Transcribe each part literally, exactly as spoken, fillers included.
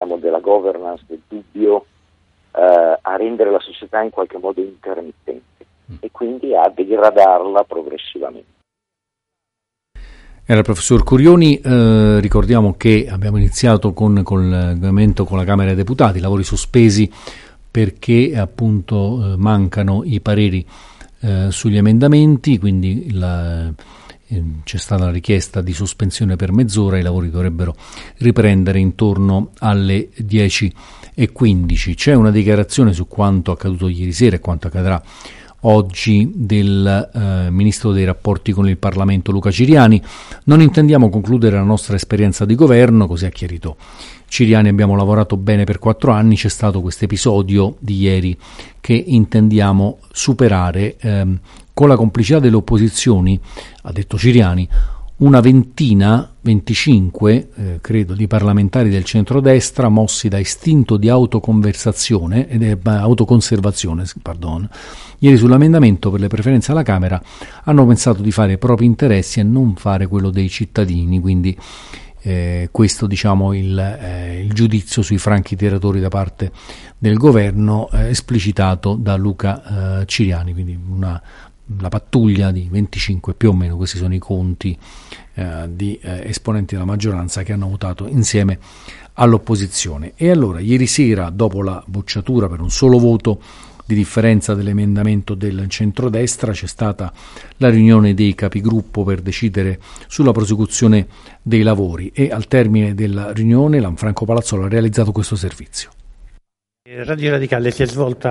diciamo, della governance, del dubbio, eh, a rendere la società in qualche modo intermittente e quindi a degradarla progressivamente. Era il professor Curioni. Eh, ricordiamo che abbiamo iniziato con, con il collegamento con la Camera dei Deputati, lavori sospesi perché appunto eh, mancano i pareri eh, sugli emendamenti, quindi la, eh, c'è stata la richiesta di sospensione per mezz'ora, i lavori dovrebbero riprendere intorno alle dieci e quindici. C'è una dichiarazione su quanto accaduto ieri sera e quanto accadrà oggi del eh, Ministro dei Rapporti con il Parlamento Luca Ciriani. Non intendiamo concludere la nostra esperienza di governo, così ha chiarito Ciriani. Abbiamo lavorato bene per quattro anni, c'è stato questo episodio di ieri che intendiamo superare ehm, con la complicità delle opposizioni, ha detto Ciriani. Una ventina, venticinque, eh, credo, di parlamentari del centrodestra, mossi da istinto di autoconversazione ed eh, autoconservazione, pardon, ieri sull'emendamento per le preferenze alla Camera hanno pensato di fare i propri interessi e non fare quello dei cittadini, quindi eh, questo, diciamo, il, eh, il giudizio sui franchi tiratori da parte del governo eh, esplicitato da Luca eh, Ciriani, quindi una la pattuglia di venticinque, più o meno questi sono i conti eh, di eh, esponenti della maggioranza che hanno votato insieme all'opposizione. E allora ieri sera, dopo la bocciatura per un solo voto di differenza dell'emendamento del centrodestra, c'è stata la riunione dei capigruppo per decidere sulla prosecuzione dei lavori e al termine della riunione Lanfranco Palazzolo ha realizzato questo servizio. Radio Radicale si è svolta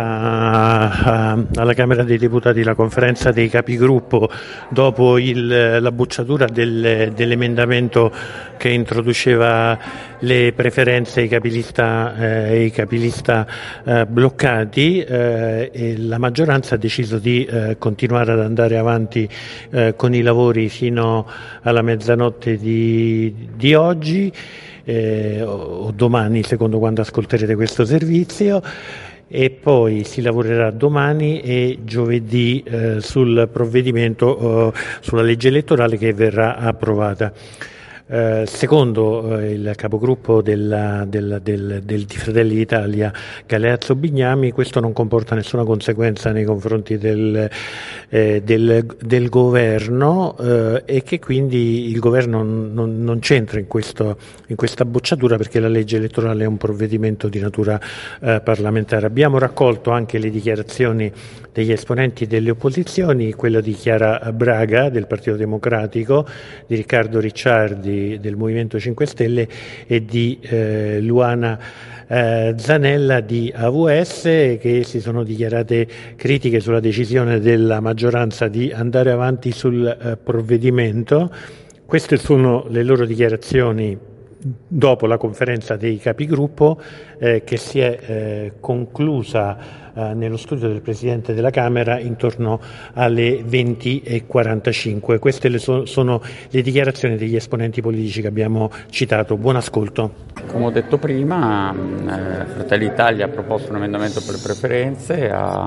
alla Camera dei Deputati la conferenza dei capigruppo dopo il, la bocciatura del, dell'emendamento che introduceva le preferenze ai capilista, eh, ai capilista eh, bloccati eh, e la maggioranza ha deciso di eh, continuare ad andare avanti eh, con i lavori fino alla mezzanotte di, di oggi. Eh, o domani, secondo quando ascolterete questo servizio, e poi si lavorerà domani e giovedì eh, sul provvedimento, eh, sulla legge elettorale che verrà approvata. Eh, secondo eh, il capogruppo della, del, del, del di Fratelli d'Italia Galeazzo Bignami, questo non comporta nessuna conseguenza nei confronti del, eh, del, del governo eh, e che quindi il governo non, non c'entra in, questo, in questa bocciatura, perché la legge elettorale è un provvedimento di natura eh, parlamentare. Abbiamo raccolto anche le dichiarazioni degli esponenti delle opposizioni, quello di Chiara Braga del Partito Democratico, di Riccardo Ricciardi del Movimento cinque Stelle e di eh, Luana eh, Zanella di A V S, che si sono dichiarate critiche sulla decisione della maggioranza di andare avanti sul eh, provvedimento. Queste sono le loro dichiarazioni dopo la conferenza dei capigruppo eh, che si è eh, conclusa eh, nello studio del Presidente della Camera intorno alle venti e quarantacinque. Queste le so- sono le dichiarazioni degli esponenti politici che abbiamo citato. Buon ascolto. Come ho detto prima, eh, Fratelli d'Italia ha proposto un emendamento per le preferenze, ha,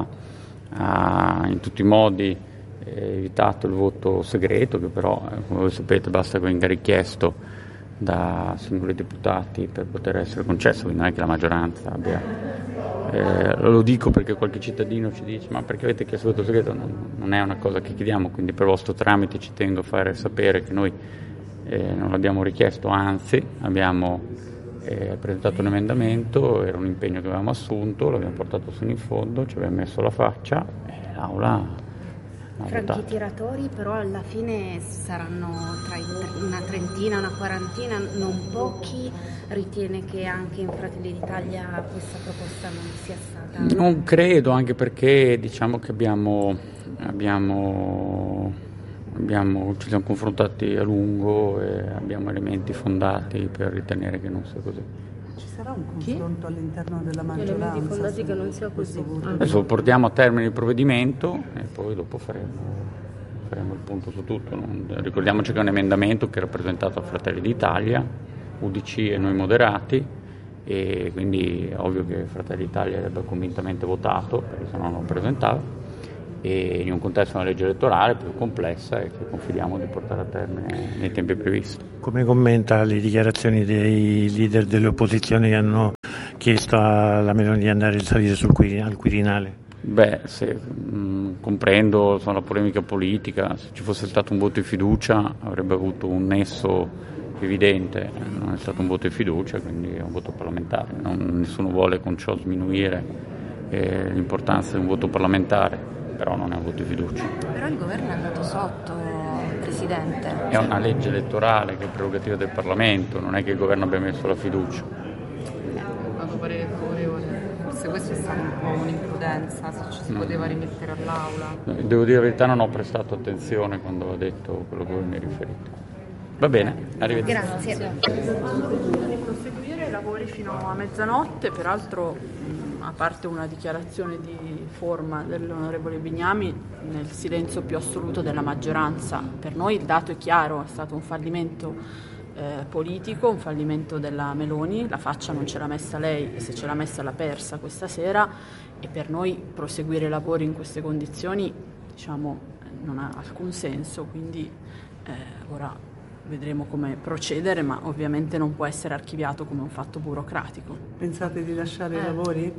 ha in tutti i modi eh, evitato il voto segreto, che però, eh, come voi sapete, basta che venga richiesto da singoli deputati per poter essere concesso, quindi non è che la maggioranza abbia. Eh, lo dico perché qualche cittadino ci dice: ma perché avete chiesto il voto segreto? Non, non è una cosa che chiediamo, quindi per vostro tramite ci tengo a fare sapere che noi eh, non l'abbiamo richiesto, anzi abbiamo eh, presentato un emendamento, era un impegno che avevamo assunto, l'abbiamo portato fino in fondo, ci abbiamo messo la faccia e l'Aula. Franchi tiratori, però alla fine saranno tra una trentina, una quarantina, non pochi. Ritiene che anche in Fratelli d'Italia questa proposta non sia stata? Non credo, anche perché diciamo che abbiamo, abbiamo, abbiamo ci siamo confrontati a lungo e abbiamo elementi fondati per ritenere che non sia così. Ci sarà un confronto Chi? all'interno della maggioranza? Elementi fondati che non sia così. Adesso portiamo a termine il provvedimento e poi dopo faremo, faremo il punto su tutto. Non, ricordiamoci che è un emendamento che era presentato a Fratelli d'Italia, U D C e noi moderati, e quindi è ovvio che Fratelli d'Italia avrebbe convintamente votato, perché se no non lo presentava, e in un contesto di una legge elettorale più complessa e che confidiamo di portare a termine nei tempi previsti. Come commenta le dichiarazioni dei leader delle opposizioni che hanno chiesto alla Meloni di andare a salire sul Quirinale, al Quirinale? Beh, se, mh, comprendo insomma, la polemica politica, se ci fosse stato un voto di fiducia avrebbe avuto un nesso evidente, non è stato un voto di fiducia, quindi è un voto parlamentare, non, nessuno vuole con ciò sminuire eh, l'importanza di un voto parlamentare, però non è un voto di fiducia. Però il governo è andato sotto, Presidente. È una legge elettorale che è prerogativa del Parlamento, non è che il governo abbia messo la fiducia. Vado parere favorevole. Forse questo è stato un po' un'imprudenza, se ci si No. poteva rimettere all'aula. Devo dire la verità, non ho prestato attenzione quando ho detto quello che voi mi riferite. Va bene, arrivederci. Grazie. Di proseguire i lavori fino a mezzanotte, peraltro mh, a parte una dichiarazione di forma dell'onorevole Bignami, nel silenzio più assoluto della maggioranza. Per noi il dato è chiaro, è stato un fallimento Eh, politico, un fallimento della Meloni, la faccia non ce l'ha messa lei e se ce l'ha messa l'ha persa questa sera, e per noi proseguire i lavori in queste condizioni diciamo non ha alcun senso, quindi eh, ora vedremo come procedere, ma ovviamente non può essere archiviato come un fatto burocratico. Pensate di lasciare Eh. i lavori?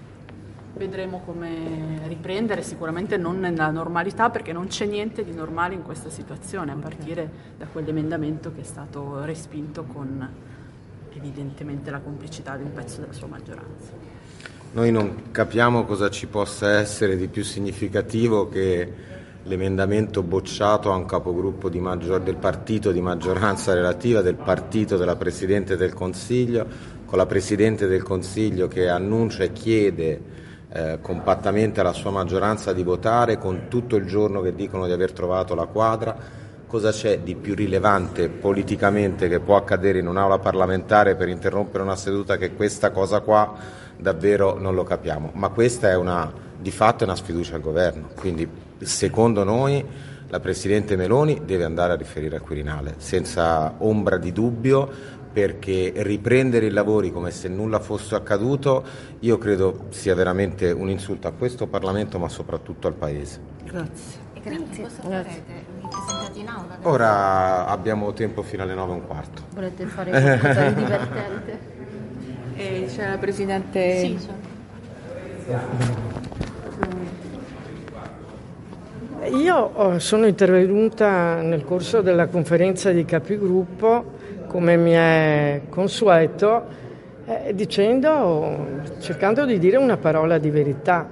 Vedremo come riprendere, sicuramente non nella normalità, perché non c'è niente di normale in questa situazione, a partire da quell'emendamento che è stato respinto con evidentemente la complicità di un pezzo della sua maggioranza. Noi non capiamo cosa ci possa essere di più significativo che l'emendamento bocciato a un capogruppo di maggior, del partito di maggioranza relativa, del partito della Presidente del Consiglio, con la Presidente del Consiglio che annuncia e chiede Eh, compattamente alla sua maggioranza di votare, con tutto il giorno che dicono di aver trovato la quadra. Cosa c'è di più rilevante politicamente che può accadere in un'aula parlamentare per interrompere una seduta che questa cosa qua? Davvero non lo capiamo, ma questa è una, di fatto è una sfiducia al governo, quindi secondo noi la Presidente Meloni deve andare a riferire al Quirinale senza ombra di dubbio, perché riprendere i lavori come se nulla fosse accaduto io credo sia veramente un insulto a questo Parlamento, ma soprattutto al Paese. Grazie. Grazie. Cosa farete? Vi presentate in aula? Ora abbiamo tempo fino alle nove e un quarto. Volete fare qualcosa di divertente? E c'è la Presidente... Sì, Io sono intervenuta nel corso della conferenza di capigruppo, come mi è consueto, eh, dicendo, cercando di dire una parola di verità.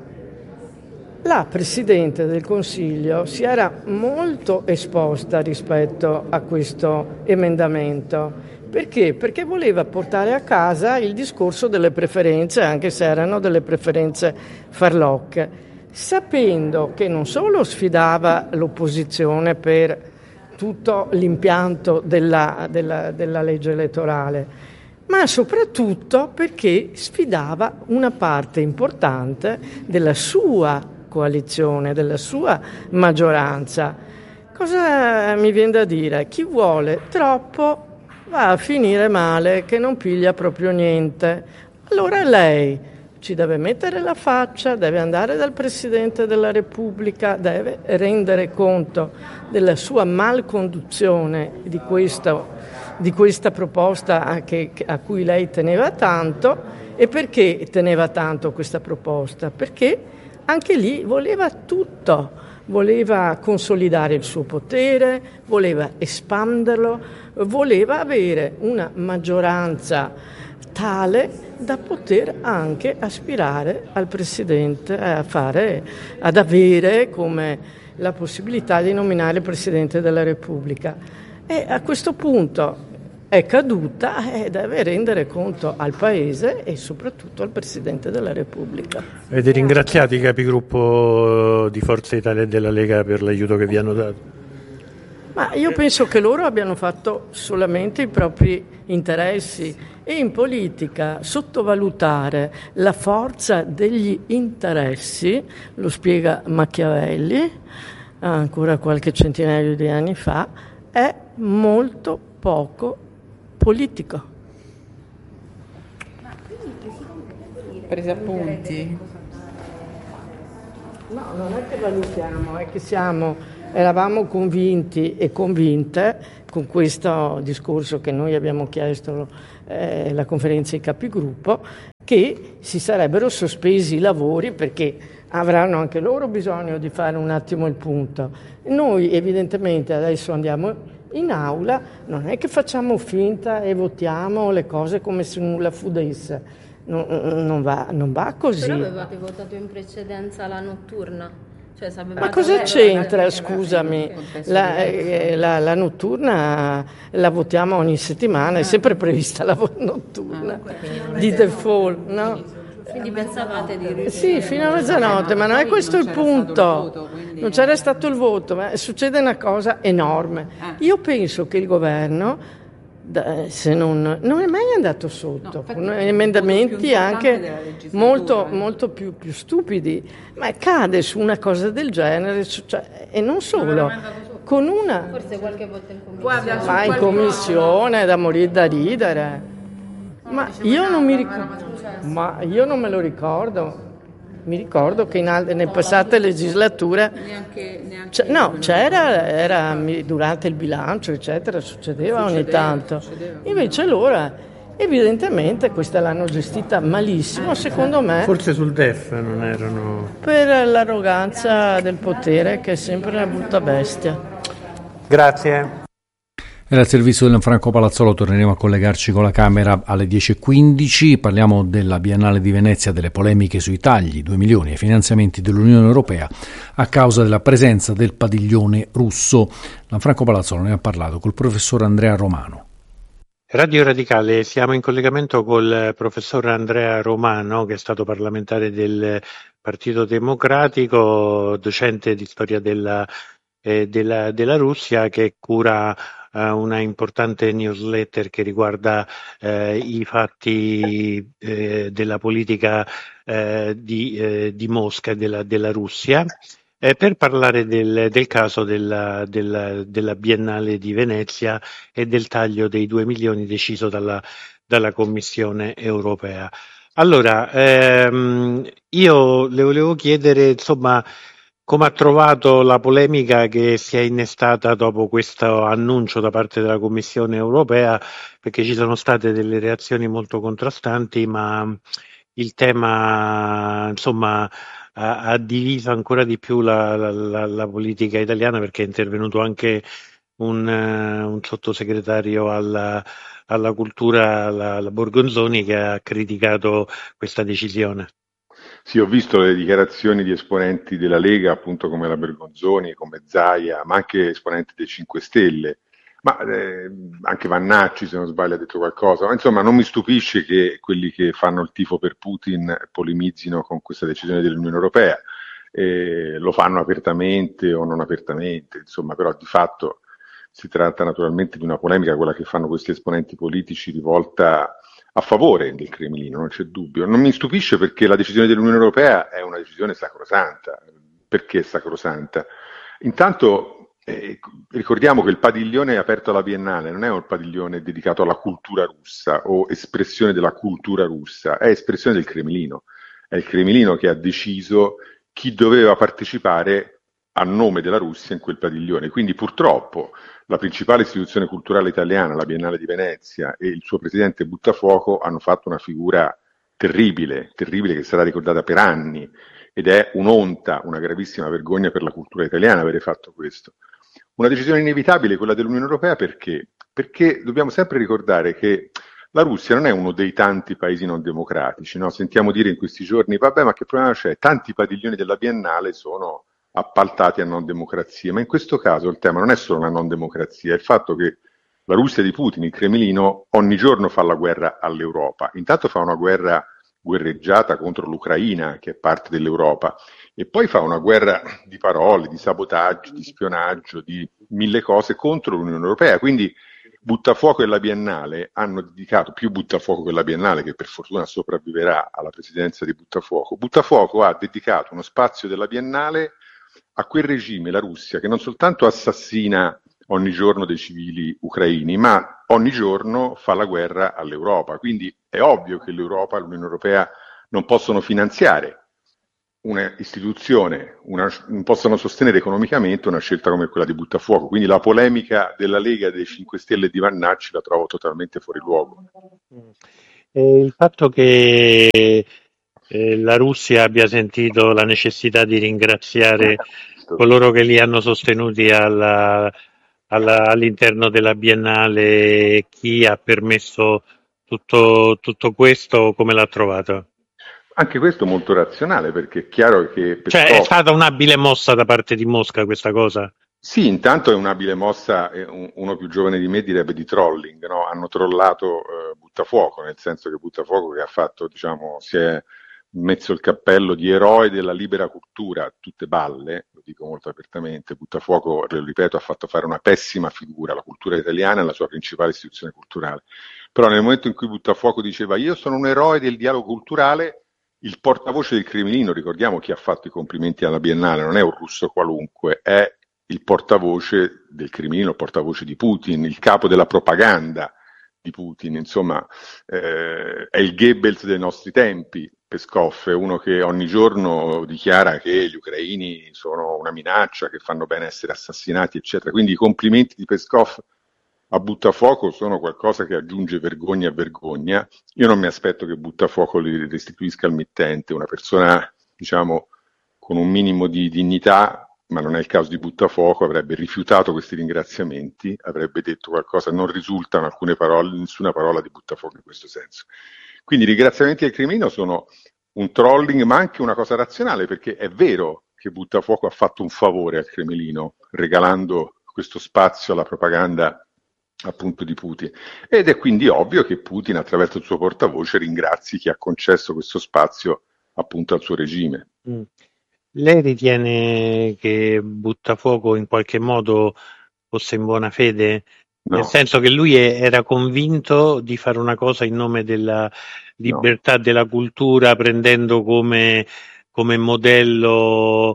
La Presidente del Consiglio si era molto esposta rispetto a questo emendamento. Perché? Perché voleva portare a casa il discorso delle preferenze, anche se erano delle preferenze farlocche, sapendo che non solo sfidava l'opposizione per tutto l'impianto della, della, della legge elettorale, ma soprattutto perché sfidava una parte importante della sua coalizione, della sua maggioranza. Cosa mi viene da dire? Chi vuole troppo va a finire male, che non piglia proprio niente. Allora lei ci deve mettere la faccia, deve andare dal Presidente della Repubblica, deve rendere conto della sua malconduzione di, questo, di questa proposta a, che, a cui lei teneva tanto. E perché teneva tanto questa proposta? Perché anche lì voleva tutto, voleva consolidare il suo potere, voleva espanderlo, voleva avere una maggioranza tale da poter anche aspirare al Presidente, a fare, ad avere come la possibilità di nominare il Presidente della Repubblica. E a questo punto è caduta e deve rendere conto al Paese e soprattutto al Presidente della Repubblica. Avete ringraziato i capigruppo di Forza Italia e della Lega per l'aiuto che vi hanno dato? Ma io penso che loro abbiano fatto solamente i propri interessi, e in politica sottovalutare la forza degli interessi, lo spiega Machiavelli ancora qualche centinaio di anni fa, è molto poco politico. Presi appunti. No, non è che valutiamo, è che siamo, eravamo convinti e convinte con questo discorso che noi abbiamo chiesto eh, la conferenza di capigruppo, che che si sarebbero sospesi i lavori perché avranno anche loro bisogno di fare un attimo il punto. Noi evidentemente adesso andiamo in aula, non è che facciamo finta e votiamo le cose come se nulla fosse, non, non, va, non va così. Però avevate votato in precedenza la notturna. Cioè, ma cosa c'entra, scusami, la, eh, la, la notturna la votiamo ogni settimana, è sempre prevista la notturna di default, no? Quindi pensavate di riuscire? Sì, fino a mezzanotte, ma non è questo il punto. Non c'era stato il voto, ma succede una cosa enorme. Io penso che il governo, se non, non è mai andato sotto, no, con emendamenti anche molto, molto più, più stupidi, ma cade su una cosa del genere, cioè, e non solo, con una... Forse qualche volta in commissione. Ma in commissione, da morire da ridere. Ma io non mi ricordo, ma io non me lo ricordo. Mi ricordo che in al- nelle passate legislature neanche, neanche c- no, c'era era durante il bilancio, eccetera, succedeva, succedeva ogni tanto. Succedeva. Invece loro evidentemente questa l'hanno gestita malissimo, secondo me. Forse sul D E F non erano. Per l'arroganza del potere che è sempre una brutta bestia. Grazie. Era il servizio del Franco Palazzolo, torneremo a collegarci con la Camera alle dieci e quindici, parliamo della Biennale di Venezia, delle polemiche sui tagli, due milioni ai finanziamenti dell'Unione Europea a causa della presenza del padiglione russo. Franco Palazzolo ne ha parlato col professor Andrea Romano. Radio Radicale, siamo in collegamento col professor Andrea Romano, che è stato parlamentare del Partito Democratico, docente di storia della, eh, della, della Russia, che cura una importante newsletter che riguarda eh, i fatti eh, della politica eh, di, eh, di Mosca e della, della Russia, eh, per parlare del, del caso della, della, della Biennale di Venezia e del taglio dei due milioni deciso dalla, dalla Commissione europea. Allora, ehm, io le volevo chiedere, insomma, come ha trovato la polemica che si è innestata dopo questo annuncio da parte della Commissione europea, perché ci sono state delle reazioni molto contrastanti, ma il tema, insomma, ha, ha diviso ancora di più la, la, la politica italiana, perché è intervenuto anche un, un sottosegretario alla, alla cultura, la, la Borgonzoni, che ha criticato questa decisione. Sì, ho visto le dichiarazioni di esponenti della Lega, appunto come la Bergonzoni, come Zaia, ma anche esponenti dei cinque Stelle, ma eh, anche Vannacci, se non sbaglio, ha detto qualcosa. Ma insomma, non mi stupisce che quelli che fanno il tifo per Putin polemizzino con questa decisione dell'Unione Europea. Eh, lo fanno apertamente o non apertamente, insomma, però di fatto si tratta naturalmente di una polemica, quella che fanno questi esponenti politici, rivolta a favore del Cremlino, non c'è dubbio. Non mi stupisce perché la decisione dell'Unione Europea è una decisione sacrosanta. Perché è sacrosanta? Intanto eh, ricordiamo che il padiglione aperto alla Biennale non è un padiglione dedicato alla cultura russa o espressione della cultura russa, è espressione del Cremlino. È il Cremlino che ha deciso chi doveva partecipare a nome della Russia in quel padiglione. Quindi purtroppo la principale istituzione culturale italiana, la Biennale di Venezia, e il suo presidente Buttafuoco hanno fatto una figura terribile, terribile che sarà ricordata per anni, ed è un'onta, una gravissima vergogna per la cultura italiana avere fatto questo. Una decisione inevitabile quella dell'Unione Europea perché? Perché dobbiamo sempre ricordare che la Russia non è uno dei tanti paesi non democratici, no? Sentiamo dire in questi giorni, vabbè, ma che problema c'è? Tanti padiglioni della Biennale sono appaltati a non democrazia, ma in questo caso il tema non è solo una non democrazia, è il fatto che la Russia di Putin, il Cremlino, ogni giorno fa la guerra all'Europa. Intanto fa una guerra guerreggiata contro l'Ucraina, che è parte dell'Europa, e poi fa una guerra di parole, di sabotaggio, di spionaggio, di mille cose contro l'Unione Europea. Quindi Buttafuoco e la Biennale hanno dedicato, più Buttafuoco che la Biennale, che per fortuna sopravviverà alla presidenza di Buttafuoco, Buttafuoco ha dedicato uno spazio della Biennale a quel regime, la Russia, che non soltanto assassina ogni giorno dei civili ucraini, ma ogni giorno fa la guerra all'Europa. Quindi è ovvio che l'Europa e l'Unione Europea non possono finanziare una istituzione, una, non possono sostenere economicamente una scelta come quella di Buttafuoco. Quindi la polemica della Lega, dei cinque Stelle e di Vannacci la trovo totalmente fuori luogo. E il fatto che eh, la Russia abbia sentito la necessità di ringraziare coloro che li hanno sostenuti alla- alla- all'interno della Biennale, chi ha permesso tutto, tutto questo, come l'ha trovato? Anche questo molto razionale, perché è chiaro che Cioè, è Peskov. stata un'abile mossa da parte di Mosca questa cosa? Sì, intanto è un'abile mossa, eh, un- uno più giovane di me direbbe di trolling, no? Hanno trollato eh, Buttafuoco, nel senso che Buttafuoco che ha fatto, diciamo, si è messo il cappello di eroe della libera cultura, tutte balle, lo dico molto apertamente, Buttafuoco, lo ripeto, ha fatto fare una pessima figura alla cultura italiana e alla sua principale istituzione culturale. Però nel momento in cui Buttafuoco diceva io sono un eroe del dialogo culturale, il portavoce del Cremlino, ricordiamo chi ha fatto i complimenti alla Biennale, non è un russo qualunque, è il portavoce del Cremlino, il portavoce di Putin, il capo della propaganda di Putin, insomma eh, è il Goebbels dei nostri tempi. Peskov è uno che ogni giorno dichiara che gli ucraini sono una minaccia, che fanno bene a essere assassinati, eccetera. Quindi i complimenti di Peskov a Buttafuoco sono qualcosa che aggiunge vergogna a vergogna. Io non mi aspetto che Buttafuoco li restituisca al mittente, una persona, diciamo, con un minimo di dignità, ma non è il caso di Buttafuoco, avrebbe rifiutato questi ringraziamenti, avrebbe detto qualcosa, non risultano alcune parole, nessuna parola di Buttafuoco in questo senso. Quindi i ringraziamenti al Cremlino sono un trolling, ma anche una cosa razionale, perché è vero che Buttafuoco ha fatto un favore al Cremlino, regalando questo spazio alla propaganda appunto di Putin. Ed è quindi ovvio che Putin, attraverso il suo portavoce, ringrazi chi ha concesso questo spazio appunto al suo regime. Mm. Lei ritiene che Buttafuoco in qualche modo fosse in buona fede? No. Nel senso che lui è- era convinto di fare una cosa in nome della libertà della cultura, prendendo come, come modello,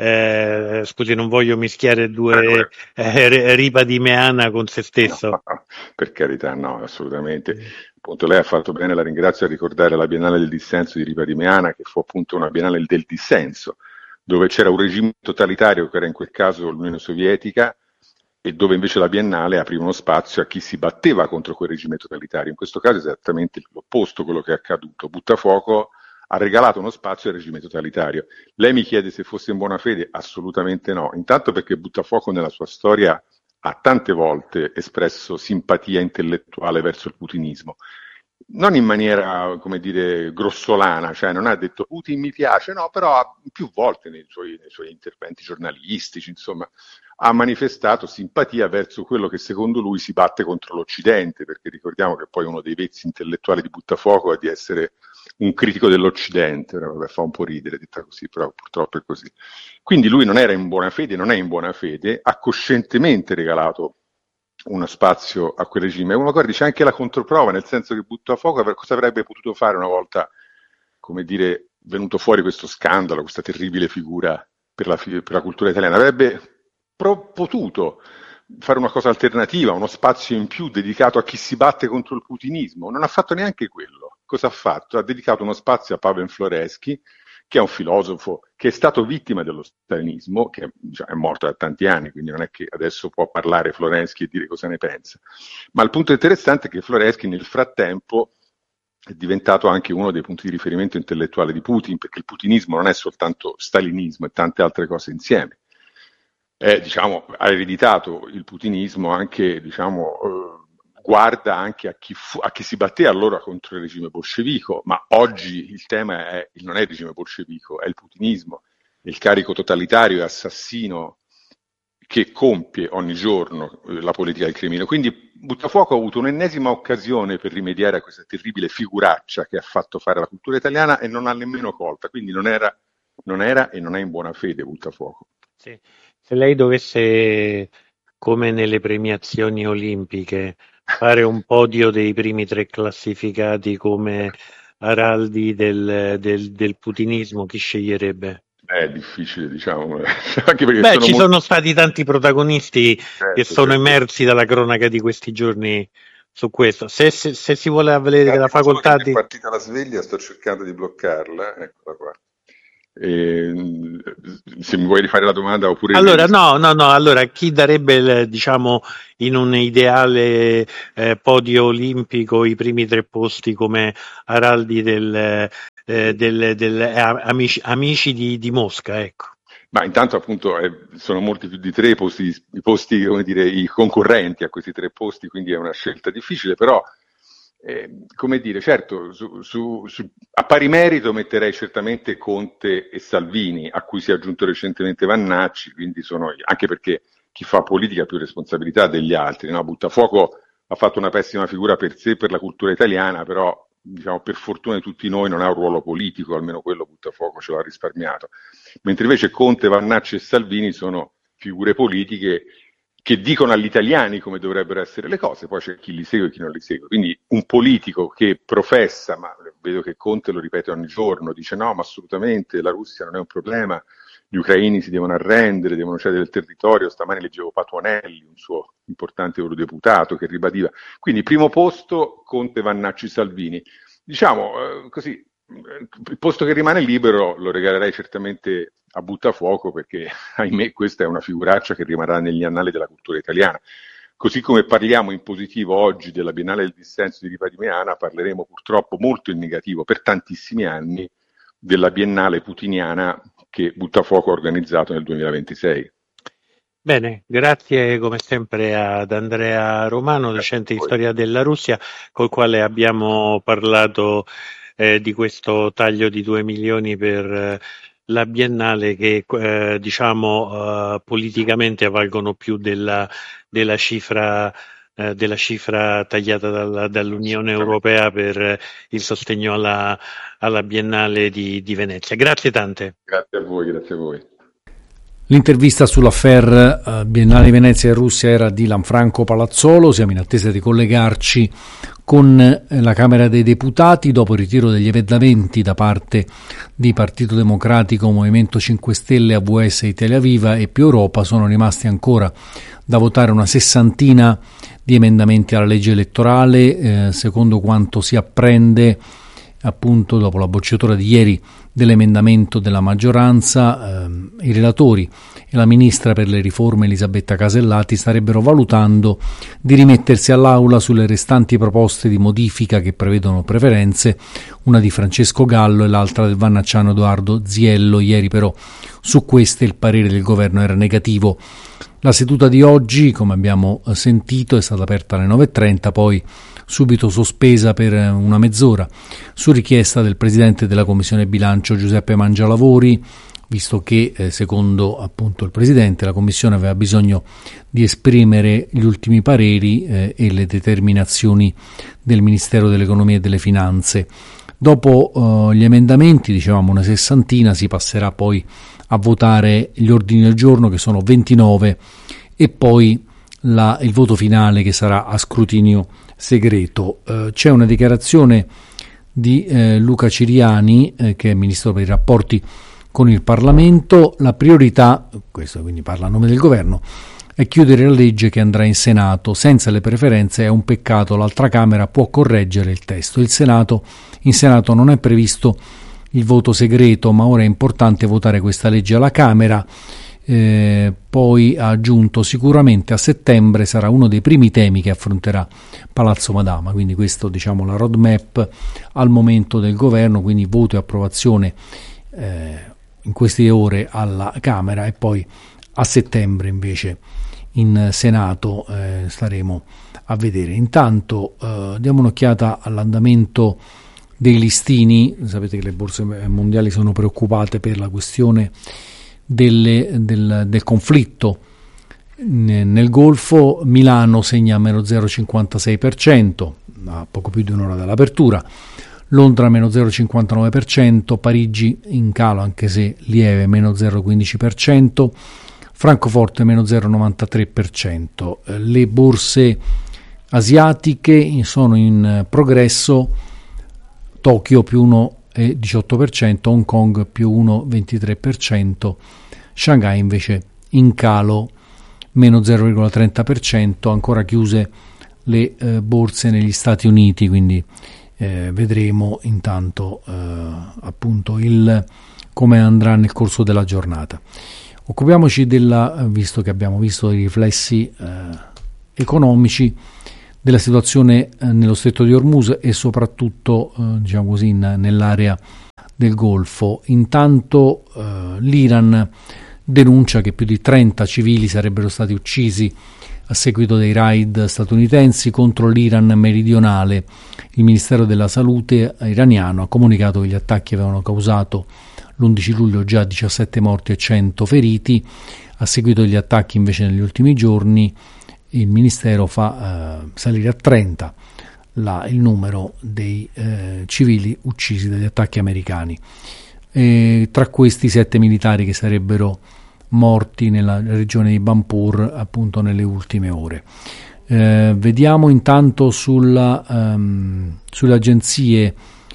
eh, scusi, non voglio mischiare due eh, ripa di meana con se stesso. No, per carità, no, assolutamente. Appunto, lei ha fatto bene, la ringrazio, a ricordare la Biennale del Dissenso di Ripa di Meana, che fu appunto una Biennale del dissenso, dove c'era un regime totalitario, che era in quel caso l'Unione Sovietica, e dove invece la Biennale apriva uno spazio a chi si batteva contro quel regime totalitario. In questo caso è esattamente l'opposto quello che è accaduto. Buttafuoco ha regalato uno spazio al regime totalitario. Lei mi chiede se fosse in buona fede? Assolutamente no. Intanto perché Buttafuoco nella sua storia ha tante volte espresso simpatia intellettuale verso il putinismo. Non in maniera, come dire, grossolana, cioè non ha detto Putin mi piace, no, però più volte nei suoi, nei suoi interventi giornalistici, insomma, ha manifestato simpatia verso quello che secondo lui si batte contro l'Occidente, perché ricordiamo che poi uno dei vezzi intellettuali di Buttafuoco è di essere un critico dell'Occidente, vabbè, fa un po' ridere detta così, però purtroppo è così. Quindi lui non era in buona fede, non è in buona fede, ha coscientemente regalato uno spazio a quel regime. E uno guarda, c'è anche la controprova, nel senso che Buttafuoco cosa avrebbe potuto fare una volta, come dire, venuto fuori questo scandalo, questa terribile figura per la, per la cultura italiana? Avrebbe pro- potuto fare una cosa alternativa, uno spazio in più dedicato a chi si batte contro il putinismo. Non ha fatto neanche quello. Cosa ha fatto? Ha dedicato uno spazio a Pavel Floreschi, che è un filosofo che è stato vittima dello stalinismo, che diciamo, è morto da tanti anni, quindi non è che adesso può parlare Floreschi e dire cosa ne pensa. Ma il punto interessante è che Floreschi nel frattempo è diventato anche uno dei punti di riferimento intellettuale di Putin, perché il putinismo non è soltanto stalinismo e tante altre cose insieme. È, diciamo, ha ereditato il putinismo anche, diciamo, eh, guarda anche a chi, fu, a chi si batteva allora contro il regime bolscevico, ma oggi il tema è, non è il regime bolscevico, è il putinismo, il carico totalitario e assassino che compie ogni giorno eh, la politica del Cremlino. Quindi Buttafuoco ha avuto un'ennesima occasione per rimediare a questa terribile figuraccia che ha fatto fare la cultura italiana e non l'ha nemmeno colta, quindi non era, non era e non è in buona fede Buttafuoco. Sì. Se lei dovesse, come nelle premiazioni olimpiche, fare un podio dei primi tre classificati come araldi del, del, del putinismo, chi sceglierebbe? È difficile, diciamo, anche perché Beh, sono ci molto... sono stati tanti protagonisti certo, che sono certo. emersi dalla cronaca di questi giorni su questo. Se, se, se si vuole avere la Guardi, facoltà che mi di... è partita la sveglia, sto cercando di bloccarla, eccola qua. Eh, se mi vuoi rifare la domanda oppure... Allora no, no, no, allora chi darebbe il, diciamo in un ideale eh, podio olimpico i primi tre posti come Araldi del, eh, del, del eh, amici, amici di, di Mosca, ecco. Ma intanto appunto eh, sono molti più di tre posti, i posti, come dire, i concorrenti a questi tre posti, quindi è una scelta difficile, però Eh, come dire, certo, su, su, su, a pari merito metterei certamente Conte e Salvini, a cui si è aggiunto recentemente Vannacci, quindi sono, anche perché chi fa politica ha più responsabilità degli altri, no? Buttafuoco ha fatto una pessima figura per sé, per la cultura italiana, però diciamo, per fortuna di tutti noi non ha un ruolo politico, almeno quello Buttafuoco ce l'ha risparmiato, mentre invece Conte, Vannacci e Salvini sono figure politiche che dicono agli italiani come dovrebbero essere le cose, poi c'è chi li segue e chi non li segue. Quindi un politico che professa, ma vedo che Conte lo ripete ogni giorno, dice no, ma assolutamente la Russia non è un problema, gli ucraini si devono arrendere, devono cedere il territorio. Stamani leggevo Patuanelli, un suo importante eurodeputato, che ribadiva. Quindi primo posto Conte, Vannacci, Salvini. Diciamo eh, così, il posto che rimane libero lo regalerei certamente a Buttafuoco, perché ahimè questa è una figuraccia che rimarrà negli annali della cultura italiana. Così come parliamo in positivo oggi della Biennale del Dissenso di Ripa di Meana, parleremo purtroppo molto in negativo per tantissimi anni della Biennale putiniana che Buttafuoco ha organizzato nel duemilaventisei. Bene, grazie come sempre ad Andrea Romano, docente di storia della Russia, col quale abbiamo parlato eh, di questo taglio di due milioni per eh, la Biennale che eh, diciamo eh, politicamente valgono più della, della cifra eh, della cifra tagliata dalla, dall'Unione Europea per eh, il sostegno alla, alla Biennale di, di Venezia. Grazie tante. Grazie a voi, grazie a voi. L'intervista sull'affaire uh, Biennale di Venezia e Russia era di Lanfranco Palazzolo. Siamo in attesa di collegarci con eh, la Camera dei Deputati dopo il ritiro degli emendamenti da parte di Partito Democratico, Movimento cinque Stelle, A V S, Italia Viva e Più Europa. Sono rimasti ancora da votare una sessantina di emendamenti alla legge elettorale, eh, secondo quanto si apprende appunto dopo la bocciatura di ieri dell'emendamento della maggioranza. Eh, i relatori e la ministra per le riforme Elisabetta Casellati starebbero valutando di rimettersi all'aula sulle restanti proposte di modifica che prevedono preferenze, una di Francesco Gallo e l'altra del vannacciano Edoardo Ziello. Ieri però su queste il parere del governo era negativo. La seduta di oggi, come abbiamo sentito, è stata aperta alle nove e trenta, poi subito sospesa per una mezz'ora su richiesta del Presidente della Commissione Bilancio Giuseppe Mangialavori, visto che eh, secondo appunto il Presidente la Commissione aveva bisogno di esprimere gli ultimi pareri eh, e le determinazioni del Ministero dell'Economia e delle Finanze. Dopo uh, gli emendamenti, dicevamo una sessantina, si passerà poi a votare gli ordini del giorno, che sono ventinove, e poi la, il voto finale che sarà a scrutinio segreto. Uh, c'è una dichiarazione di eh, Luca Ciriani, eh, che è Ministro per i rapporti con il Parlamento. La priorità, questo quindi parla a nome del Governo, è chiudere la legge che andrà in Senato. Senza le preferenze è un peccato, l'altra Camera può correggere il testo. Il Senato, in Senato non è previsto il voto segreto, ma ora è importante votare questa legge alla Camera. Eh, poi ha aggiunto sicuramente a settembre sarà uno dei primi temi che affronterà Palazzo Madama, quindi questo diciamo la roadmap al momento del governo, quindi voto e approvazione eh, in queste ore alla Camera e poi a settembre invece in Senato eh, staremo a vedere. Intanto eh, diamo un'occhiata all'andamento dei listini. Sapete che le borse mondiali sono preoccupate per la questione delle, del, del conflitto nel Golfo. Milano segna meno zero virgola cinquantasei per cento a poco più di un'ora dall'apertura, Londra meno zero virgola cinquantanove per cento, Parigi in calo anche se lieve meno zero virgola quindici per cento, Francoforte meno zero virgola novantatré per cento. Le borse asiatiche sono in progresso, Tokyo più uno virgola diciotto per cento, Hong Kong più uno virgola ventitré per cento, Shanghai invece in calo meno zero virgola trenta per cento, ancora chiuse le eh, borse negli Stati Uniti, quindi eh, vedremo intanto eh, appunto il come andrà nel corso della giornata. Occupiamoci della, visto che abbiamo visto i riflessi eh, economici, della situazione eh, nello Stretto di Hormuz e soprattutto eh, diciamo così in, nell'area del Golfo. Intanto eh, l'Iran denuncia che più di trenta civili sarebbero stati uccisi a seguito dei raid statunitensi contro l'Iran meridionale. Il Ministero della Salute iraniano ha comunicato che gli attacchi avevano causato l'undici luglio già diciassette morti e cento feriti. A seguito degli attacchi invece negli ultimi giorni il Ministero fa eh, salire a trenta la, il numero dei eh, civili uccisi dagli attacchi americani. E tra questi sette militari che sarebbero morti nella regione di Bampur appunto nelle ultime ore. Eh, vediamo intanto sulla, um, sulle agenzie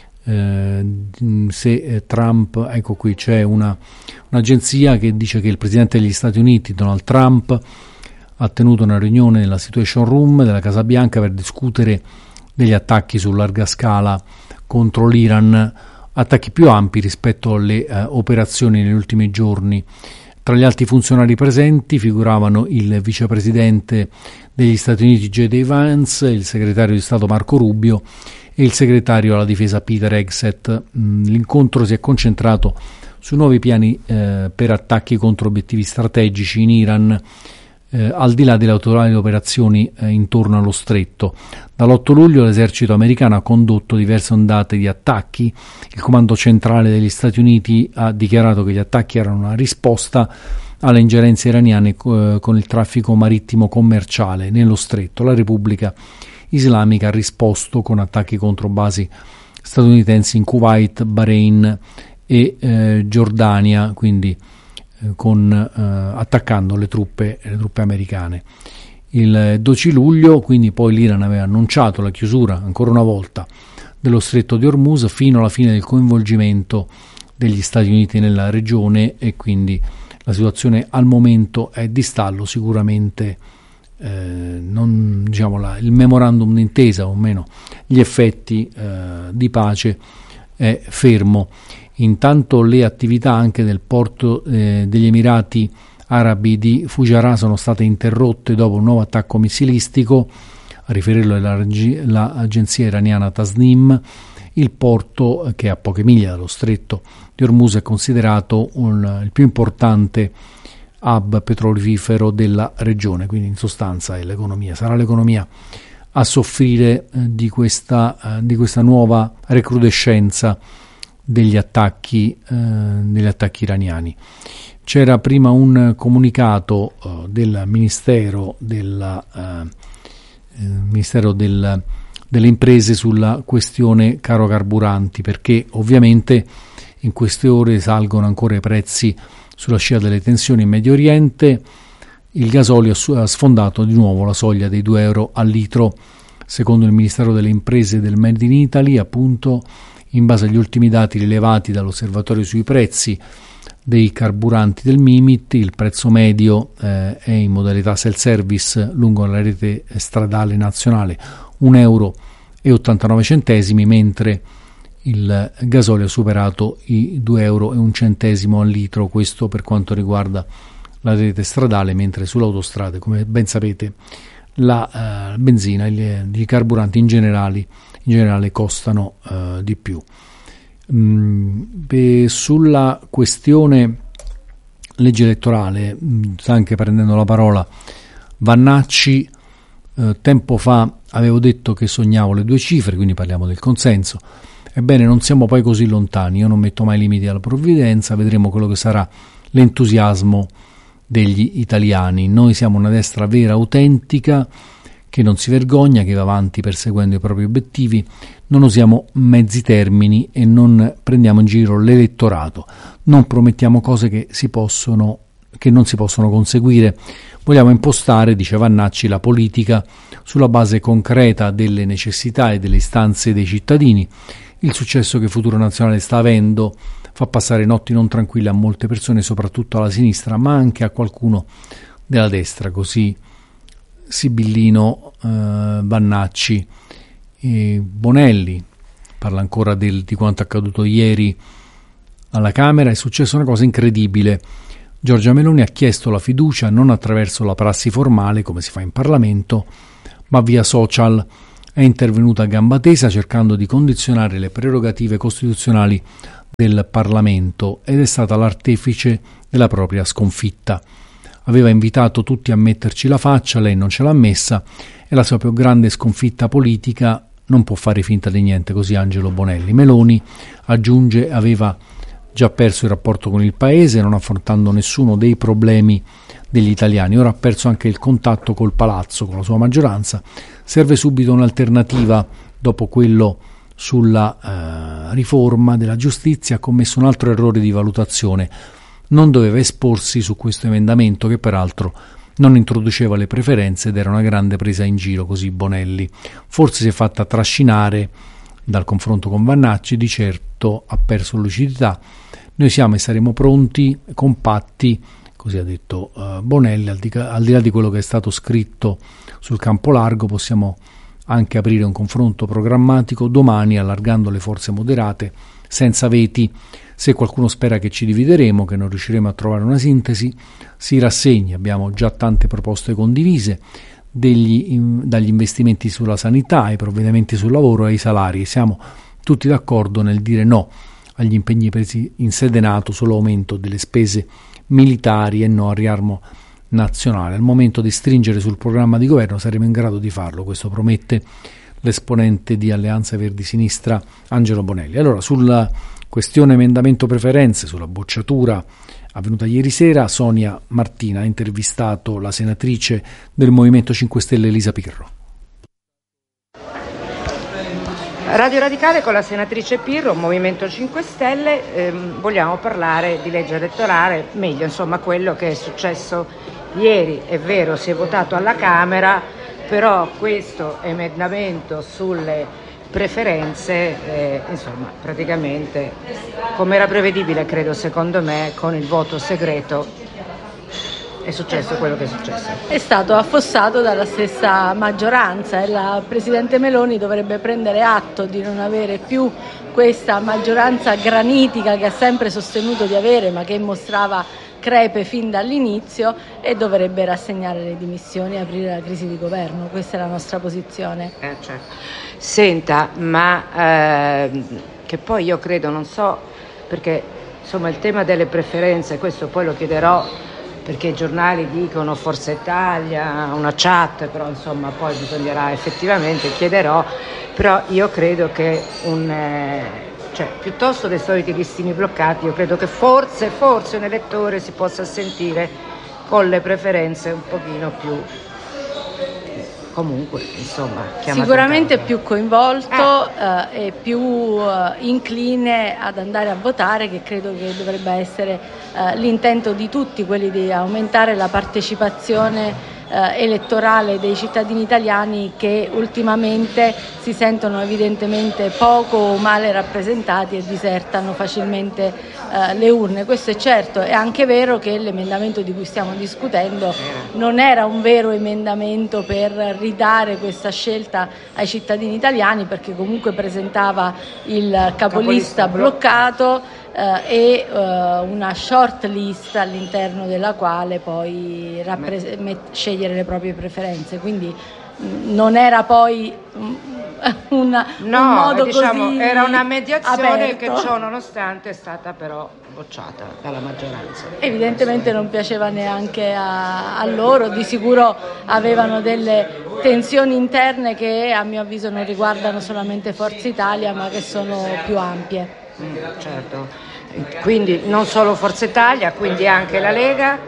eh, se eh, Trump, ecco qui c'è una, un'agenzia che dice che il presidente degli Stati Uniti Donald Trump ha tenuto una riunione nella Situation Room della Casa Bianca per discutere degli attacchi su larga scala contro l'Iran, attacchi più ampi rispetto alle eh, operazioni negli ultimi giorni. Tra gli alti funzionari presenti figuravano il vicepresidente degli Stati Uniti J D Vance, il segretario di Stato Marco Rubio e il segretario alla difesa Peter Hegseth. L'incontro si è concentrato su nuovi piani eh, per attacchi contro obiettivi strategici in Iran, eh, al di là delle attuali operazioni eh, intorno allo stretto. Dall'otto luglio l'esercito americano ha condotto diverse ondate di attacchi. Il comando centrale degli Stati Uniti ha dichiarato che gli attacchi erano una risposta alle ingerenze iraniane eh, con il traffico marittimo commerciale nello stretto. La Repubblica Islamica ha risposto con attacchi contro basi statunitensi in Kuwait, Bahrain e eh, Giordania, quindi eh, con, eh, attaccando le truppe, le truppe americane. Il dodici luglio, quindi, poi l'Iran aveva annunciato la chiusura ancora una volta dello Stretto di Hormuz fino alla fine del coinvolgimento degli Stati Uniti nella regione, e quindi la situazione al momento è di stallo. Sicuramente eh, non, diciamo, la, il memorandum d'intesa, o meno gli effetti eh, di pace, è fermo. Intanto le attività anche del porto eh, degli Emirati Arabi di Fujairah sono state interrotte dopo un nuovo attacco missilistico, a riferirlo l'agenzia iraniana Tasnim. Il porto, che è a poche miglia dallo Stretto di Hormuz, è considerato un, il più importante hub petrolifero della regione, quindi in sostanza è l'economia, sarà l'economia a soffrire eh, di, questa, eh, di questa nuova recrudescenza degli attacchi, eh, degli attacchi iraniani. C'era prima un comunicato uh, del Ministero, della, uh, eh, Ministero del, delle Imprese sulla questione caro carburanti, perché ovviamente in queste ore salgono ancora i prezzi sulla scia delle tensioni in Medio Oriente. Il gasolio ha sfondato di nuovo la soglia dei due euro al litro. Secondo il Ministero delle Imprese del Made in Italy, appunto, in base agli ultimi dati rilevati dall'Osservatorio sui prezzi dei carburanti del Mimit, il prezzo medio eh, è in modalità self-service lungo la rete stradale nazionale un euro e ottantanove centesimi, mentre il gasolio ha superato i due euro e un centesimo al litro, questo per quanto riguarda la rete stradale, mentre sulle autostrade, come ben sapete, la uh, benzina, gli, i carburanti in generale, in generale costano uh, di più. Mm, beh, sulla questione legge elettorale sta anche prendendo la parola Vannacci. Eh, tempo fa avevo detto che sognavo le due cifre, quindi parliamo del consenso. Ebbene, non siamo poi così lontani. Io non metto mai limiti alla provvidenza, vedremo quello che sarà l'entusiasmo degli italiani. Noi siamo una destra vera, autentica, che non si vergogna, che va avanti perseguendo i propri obiettivi. Non usiamo mezzi termini e non prendiamo in giro l'elettorato. Non promettiamo cose che si possono, che non si possono conseguire. Vogliamo impostare, dice Vannacci, la politica sulla base concreta delle necessità e delle istanze dei cittadini. Il successo che Futuro Nazionale sta avendo fa passare notti non tranquille a molte persone, soprattutto alla sinistra, ma anche a qualcuno della destra, così sibillino eh, Vannacci. E Bonelli parla ancora del, di quanto accaduto ieri alla Camera è successa una cosa incredibile. Giorgia Meloni ha chiesto la fiducia non attraverso la prassi formale, come si fa in Parlamento, ma via social. È intervenuta a gamba tesa cercando di condizionare le prerogative costituzionali del Parlamento ed è stata l'artefice della propria sconfitta. Aveva invitato tutti a metterci la faccia, lei non ce l'ha messa e la sua più grande sconfitta politica non può fare finta di niente, così Angelo Bonelli. Meloni, aggiunge, aveva già perso il rapporto con il paese, non affrontando nessuno dei problemi degli italiani. Ora ha perso anche il contatto col palazzo, con la sua maggioranza. Serve subito un'alternativa. Dopo quello sulla eh, riforma della giustizia ha commesso un altro errore di valutazione. Non doveva esporsi su questo emendamento, che peraltro non introduceva le preferenze ed era una grande presa in giro, così Bonelli. Forse si è fatta trascinare dal confronto con Vannacci, di certo ha perso lucidità. Noi siamo e saremo pronti, compatti, così ha detto uh, Bonelli, al di, al di là di quello che è stato scritto sul campo largo, possiamo anche aprire un confronto programmatico domani, allargando le forze moderate, senza veti. Se qualcuno spera che ci divideremo, che non riusciremo a trovare una sintesi, si rassegni. Abbiamo già tante proposte condivise, degli, in, dagli investimenti sulla sanità, ai provvedimenti sul lavoro e ai salari. Siamo tutti d'accordo nel dire no agli impegni presi in sede NATO sull'aumento delle spese militari e no al riarmo nazionale. Al momento di stringere sul programma di governo saremo in grado di farlo, questo promette l'esponente di Alleanza Verdi Sinistra Angelo Bonelli. Allora, sulla questione emendamento preferenze, sulla bocciatura avvenuta ieri sera, Sonia Martina ha intervistato la senatrice del Movimento cinque Stelle Elisa Pirro. Radio Radicale con la senatrice Pirro, Movimento cinque Stelle, ehm, vogliamo parlare di legge elettorale, meglio insomma quello che è successo ieri. È vero, si è votato alla Camera, però questo emendamento sulle preferenze, eh, insomma, praticamente, come era prevedibile, credo, secondo me, con il voto segreto è successo quello che è successo. È stato affossato dalla stessa maggioranza e la Presidente Meloni dovrebbe prendere atto di non avere più questa maggioranza granitica che ha sempre sostenuto di avere, ma che mostrava crepe fin dall'inizio, e dovrebbe rassegnare le dimissioni e aprire la crisi di governo. Questa è la nostra posizione. Eh, certo. Senta, ma eh, che poi io credo, non so, perché insomma il tema delle preferenze, questo poi lo chiederò, perché i giornali dicono Forza Italia, una chat, però insomma poi bisognerà effettivamente, chiederò, però io credo che un... Eh, cioè, piuttosto dei soliti listini bloccati, io credo che forse, forse un elettore si possa sentire con le preferenze un pochino più, comunque, insomma, sicuramente più coinvolto eh. Eh, e più eh, incline ad andare a votare, che credo che dovrebbe essere eh, l'intento di tutti, quelli di aumentare la partecipazione Eh, elettorale dei cittadini italiani, che ultimamente si sentono evidentemente poco o male rappresentati e disertano facilmente eh, le urne. Questo è certo. È anche vero che l'emendamento di cui stiamo discutendo non era un vero emendamento per ridare questa scelta ai cittadini italiani, perché comunque presentava il capolista, capolista bloccato Uh, e uh, una short list all'interno della quale poi rappres- met- scegliere le proprie preferenze, quindi mh, non era poi mh, una, no, un modo diciamo, così era una mediazione aperto, che ciò nonostante è stata però bocciata dalla maggioranza. Evidentemente non piaceva neanche a, a loro, di sicuro avevano delle tensioni interne che a mio avviso non riguardano solamente Forza Italia, ma che sono più ampie. Mm, certo, quindi non solo Forza Italia, quindi anche la Lega.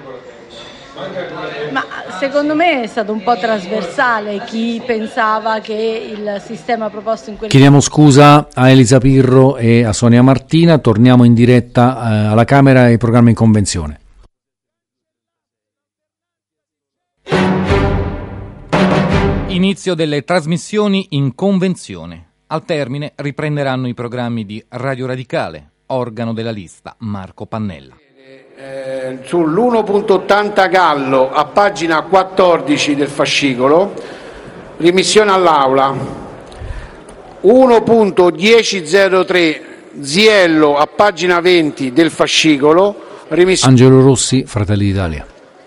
Ma secondo me è stato un po' trasversale chi pensava che il sistema proposto in quel... Chiediamo scusa a Elisa Pirro e a Sonia Martina, torniamo in diretta eh, alla Camera e ai programmi in convenzione. Inizio delle trasmissioni in convenzione. Al termine riprenderanno i programmi di Radio Radicale, organo della lista Marco Pannella. Eh, sull'uno punto ottanta Gallo, a pagina quattordici del fascicolo, rimissione all'Aula. uno punto dieci zero tre Ziello a pagina venti del fascicolo. Remiss- Angelo Rossi, Fratelli d'Italia.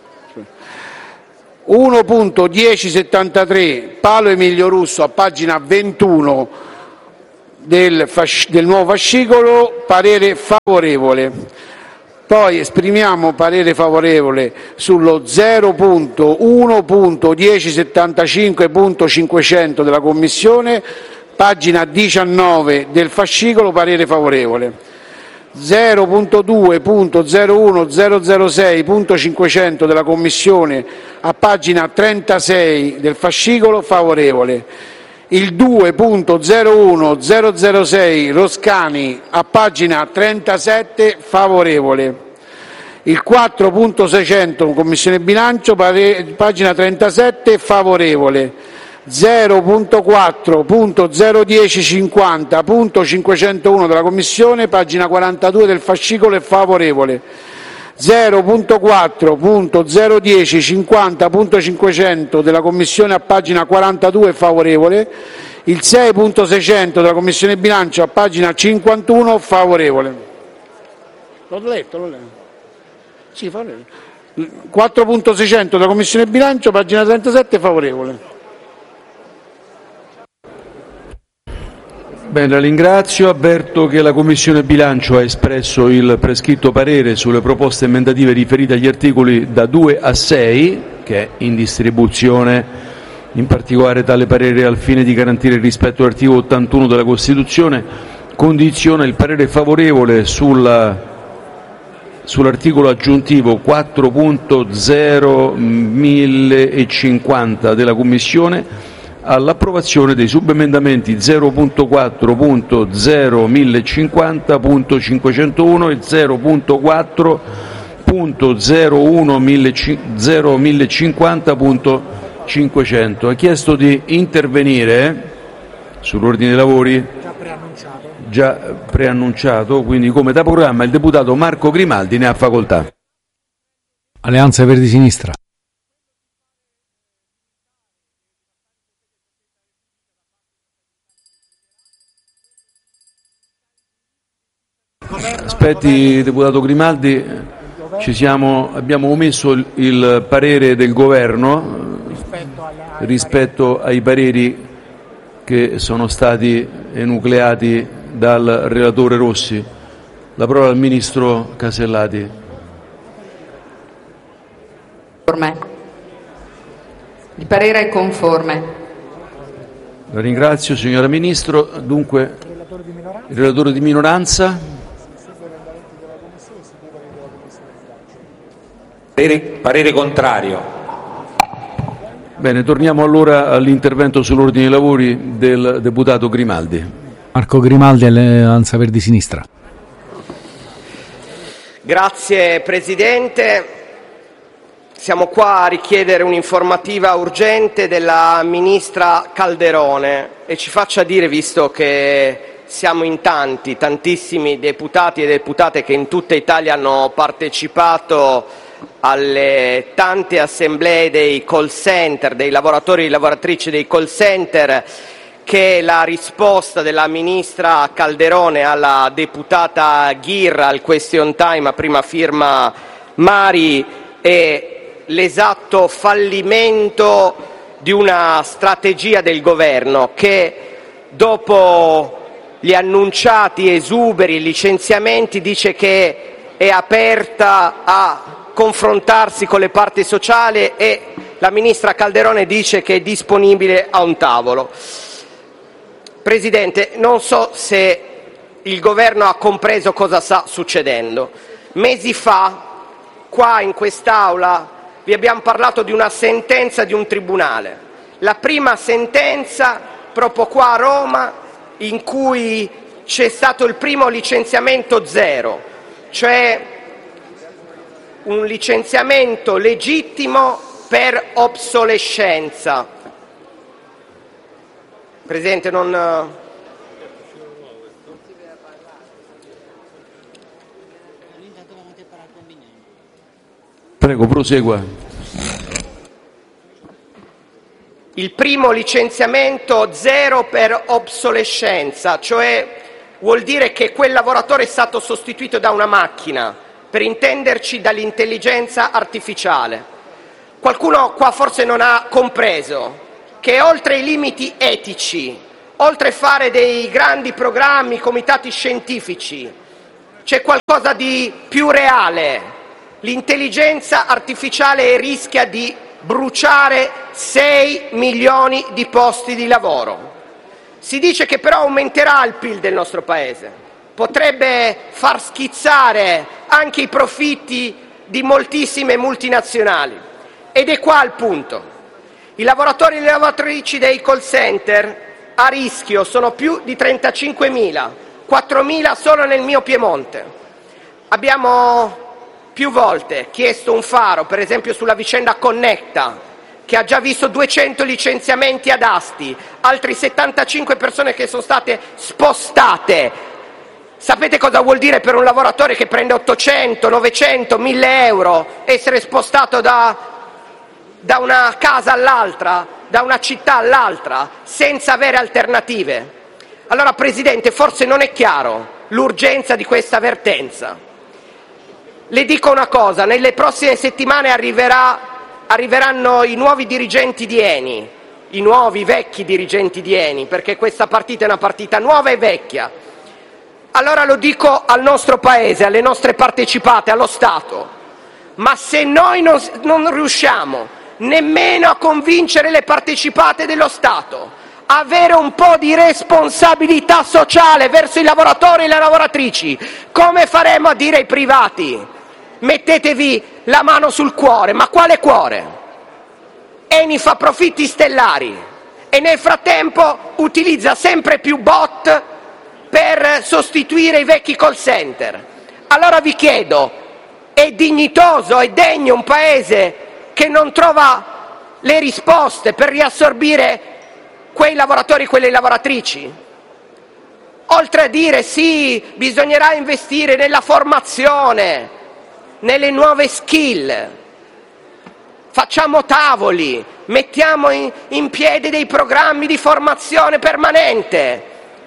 uno punto millecentottantatré Paolo Emilio Russo a pagina ventuno del, fasc- del nuovo fascicolo, parere favorevole. Poi esprimiamo parere favorevole sullo zero punto uno punto millecentottantacinque punto cinquecento della Commissione, pagina diciannove del fascicolo, parere favorevole. zero punto due punto zero uno zero zero sei punto cinquecento della Commissione a pagina trentasei del fascicolo, favorevole. Il due punto zero uno zero zero sei Roscani a pagina trentasette, favorevole. Il quattro punto seicento Commissione Bilancio, pare, pagina trentasette, favorevole. zero punto quattro punto zero uno zero cinquanta punto cinquecentouno della Commissione, pagina quarantadue del fascicolo, è favorevole. zero punto quattro punto zero uno zero cinquanta punto cinquecento della Commissione a pagina quarantadue, favorevole. Il sei punto seicento della Commissione Bilancio a pagina cinquantuno, favorevole. L'ho letto, l'ho letto. Sì, favorevole. quattro punto seicento della Commissione Bilancio, pagina trentasette, favorevole. Bene, la ringrazio. Avverto che la Commissione Bilancio ha espresso il prescritto parere sulle proposte emendative riferite agli articoli da due a sei, che è in distribuzione. In particolare tale parere, al fine di garantire il rispetto dell'articolo ottantuno della Costituzione, condiziona il parere favorevole sulla, sull'articolo aggiuntivo quattro punto zero millecinquanta della Commissione all'approvazione dei subemendamenti zero punto quattro punto zero millecinquanta punto cinquecentouno e zero punto quattro punto zero uno millecinquanta punto cinquecento. Ha chiesto di intervenire sull'ordine dei lavori, già preannunciato. già preannunciato, quindi come da programma il deputato Marco Grimaldi, ne ha facoltà. Alleanza Verdi Sinistra. Aspetti, deputato Grimaldi, ci siamo, abbiamo omesso il, il parere del Governo rispetto ai pareri che sono stati enucleati dal relatore Rossi. La parola al Ministro Casellati. Il parere è conforme. La ringrazio, signora Ministro. Dunque, il relatore di minoranza. Parere, parere contrario. Bene, torniamo allora all'intervento sull'ordine dei lavori del deputato Grimaldi. Marco Grimaldi, Alleanza Verdi Sinistra. Grazie Presidente. Siamo qua a richiedere un'informativa urgente della Ministra Calderone e ci faccia dire, visto che siamo in tanti, tantissimi deputati e deputate che in tutta Italia hanno partecipato alle tante assemblee dei call center, dei lavoratori e lavoratrici dei call center, che la risposta della Ministra Calderone alla deputata Ghirra al question time a prima firma Mari è l'esatto fallimento di una strategia del Governo che, dopo gli annunciati esuberi e licenziamenti, dice che è aperta a confrontarsi con le parti sociali e la Ministra Calderone dice che è disponibile a un tavolo. Presidente, non so se il Governo ha compreso cosa sta succedendo. Mesi fa, qua in quest'Aula, vi abbiamo parlato di una sentenza di un tribunale. La prima sentenza, proprio qua a Roma, in cui c'è stato il primo licenziamento zero, cioè un licenziamento legittimo per obsolescenza. Presidente, non... Prego, prosegua. Il primo licenziamento zero per obsolescenza, cioè vuol dire che quel lavoratore è stato sostituito da una macchina, per intenderci dall'intelligenza artificiale. Qualcuno qua forse non ha compreso che oltre ai limiti etici, oltre a fare dei grandi programmi, comitati scientifici, c'è qualcosa di più reale. L'intelligenza artificiale rischia di bruciare sei milioni di posti di lavoro. Si dice che però aumenterà il P I L del nostro Paese, potrebbe far schizzare anche i profitti di moltissime multinazionali. Ed è qua il punto. I lavoratori e le lavoratrici dei call center a rischio sono più di trentacinquemila, quattromila solo nel mio Piemonte. Abbiamo più volte chiesto un faro, per esempio sulla vicenda Connecta, che ha già visto duecento licenziamenti ad Asti, altri settantacinque persone che sono state spostate. Sapete cosa vuol dire per un lavoratore che prende ottocento, novecento, mille euro essere spostato da, da una casa all'altra, da una città all'altra, senza avere alternative? Allora, Presidente, forse non è chiaro l'urgenza di questa vertenza. Le dico una cosa, nelle prossime settimane arriverà, arriveranno i nuovi dirigenti di Eni, i nuovi vecchi dirigenti di Eni, perché questa partita è una partita nuova e vecchia. Allora lo dico al nostro Paese, alle nostre partecipate, allo Stato, ma se noi non, non riusciamo nemmeno a convincere le partecipate dello Stato a avere un po' di responsabilità sociale verso i lavoratori e le lavoratrici, come faremo a dire ai privati? Mettetevi la mano sul cuore, ma quale cuore? Eni fa profitti stellari e nel frattempo utilizza sempre più bot per sostituire i vecchi call center. Allora vi chiedo, è dignitoso, è degno un Paese che non trova le risposte per riassorbire quei lavoratori e quelle lavoratrici? Oltre a dire sì, bisognerà investire nella formazione, nelle nuove skill, facciamo tavoli, mettiamo in, in piedi dei programmi di formazione permanente.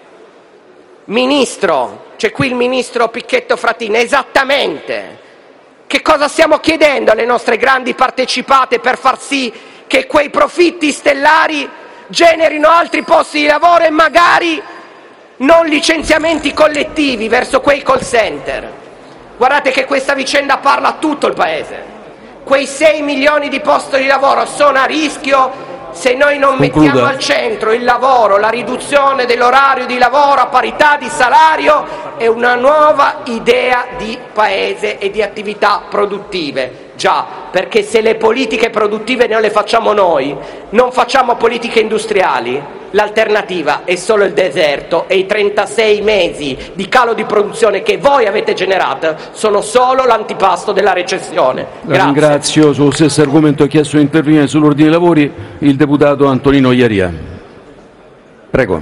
Ministro, c'è qui il ministro Picchetto Fratin, esattamente. Che cosa stiamo chiedendo alle nostre grandi partecipate per far sì che quei profitti stellari generino altri posti di lavoro e magari non licenziamenti collettivi verso quei call center? Guardate che questa vicenda parla a tutto il Paese. Quei sei milioni di posti di lavoro sono a rischio se noi non Concluda. mettiamo al centro il lavoro, la riduzione dell'orario di lavoro a parità di salario e una nuova idea di Paese e di attività produttive. Già, perché se le politiche produttive non le facciamo noi, non facciamo politiche industriali, l'alternativa è solo il deserto e i trentasei mesi di calo di produzione che voi avete generato sono solo l'antipasto della recessione. La ringrazio. Sullo stesso argomento ha chiesto di intervenire sull'ordine dei lavori il deputato Antonino Iaria. Prego.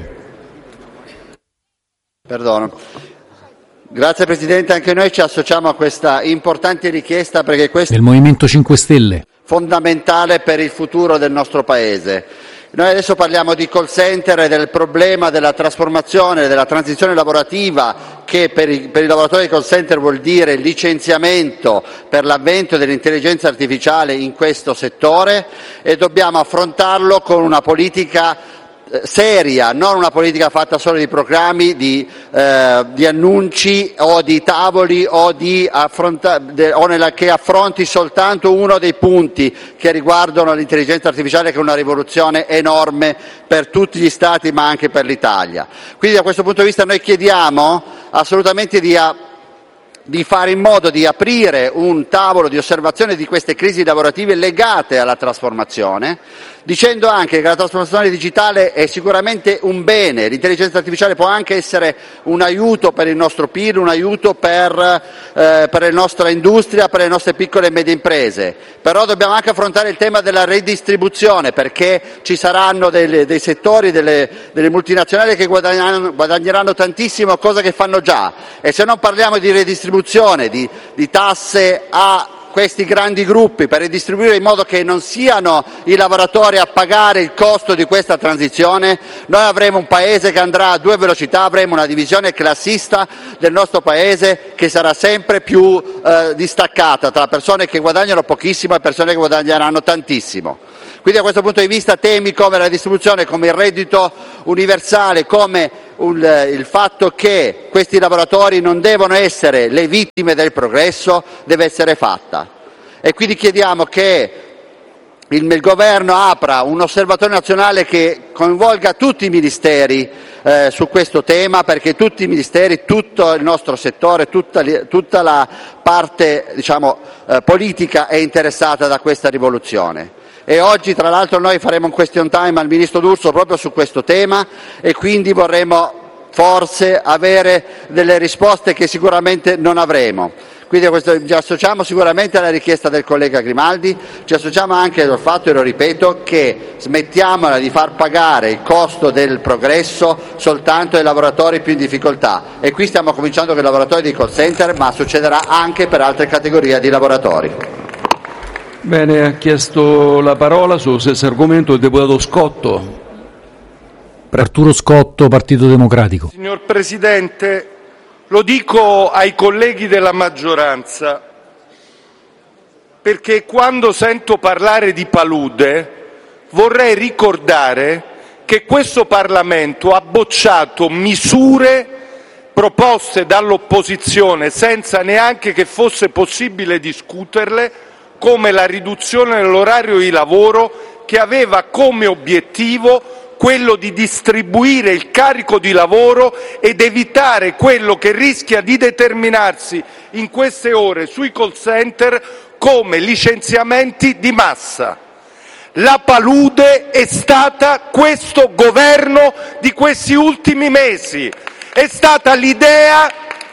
Perdono. Grazie Presidente, anche noi ci associamo a questa importante richiesta perché questo del Movimento cinque Stelle è fondamentale per il futuro del nostro Paese. Noi adesso parliamo di call center e del problema della trasformazione, della transizione lavorativa che per i, per i lavoratori di call center vuol dire licenziamento per l'avvento dell'intelligenza artificiale in questo settore e dobbiamo affrontarlo con una politica seria, non una politica fatta solo di proclami, di, eh, di annunci o di tavoli o, di affronta- de- o nella, che affronti soltanto uno dei punti che riguardano l'intelligenza artificiale, che è una rivoluzione enorme per tutti gli Stati ma anche per l'Italia. Quindi da questo punto di vista noi chiediamo assolutamente di a- di fare in modo di aprire un tavolo di osservazione di queste crisi lavorative legate alla trasformazione, dicendo anche che la trasformazione digitale è sicuramente un bene, l'intelligenza artificiale può anche essere un aiuto per il nostro P I L, un aiuto per, eh, per la nostra industria, per le nostre piccole e medie imprese, però dobbiamo anche affrontare il tema della redistribuzione, perché ci saranno delle, dei settori, delle, delle multinazionali che guadagneranno, guadagneranno tantissimo, cosa che fanno già, e se non parliamo di redistribuzione, di, di tasse a questi grandi gruppi, per ridistribuire in modo che non siano i lavoratori a pagare il costo di questa transizione, noi avremo un paese che andrà a due velocità, avremo una divisione classista del nostro paese che sarà sempre più eh, distaccata tra persone che guadagnano pochissimo e persone che guadagneranno tantissimo. Quindi da questo punto di vista temi come la distribuzione, come il reddito universale, come un, il fatto che questi lavoratori non devono essere le vittime del progresso, deve essere fatta. E quindi chiediamo che il, il Governo apra un osservatorio nazionale che coinvolga tutti i ministeri eh, su questo tema, perché tutti i ministeri, tutto il nostro settore, tutta, tutta la parte diciamo, eh, politica è interessata da questa rivoluzione. E oggi tra l'altro noi faremo un question time al Ministro D'Urso proprio su questo tema e quindi vorremmo forse avere delle risposte che sicuramente non avremo. Quindi questo, ci associamo sicuramente alla richiesta del collega Grimaldi, ci associamo anche al fatto, e lo ripeto, che smettiamola di far pagare il costo del progresso soltanto ai lavoratori più in difficoltà. E qui stiamo cominciando con i lavoratori dei call center, ma succederà anche per altre categorie di lavoratori. Bene, ha chiesto la parola sullo stesso argomento il deputato Scotto. Arturo Scotto, Partito Democratico. Signor Presidente, lo dico ai colleghi della maggioranza, perché quando sento parlare di palude vorrei ricordare che questo Parlamento ha bocciato misure proposte dall'opposizione senza neanche che fosse possibile discuterle, come la riduzione dell'orario di lavoro, che aveva come obiettivo quello di distribuire il carico di lavoro ed evitare quello che rischia di determinarsi in queste ore sui call center come licenziamenti di massa. La palude è stata questo governo di questi ultimi mesi, è stata l'idea